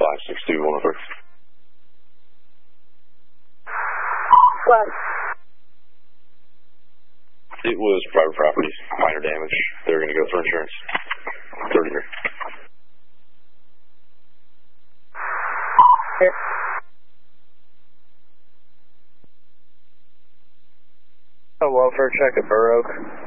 562-103. What? It was private property, minor damage. They're going to go for insurance. 30 here. Here. A welfare check at Burr Oak.